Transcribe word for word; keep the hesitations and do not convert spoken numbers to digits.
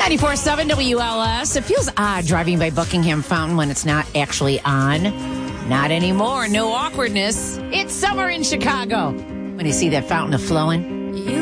ninety-four point seven W L S. It feels odd driving by Buckingham Fountain when it's not actually on. Not anymore. No awkwardness. It's summer in Chicago. When you see that fountain a flowing.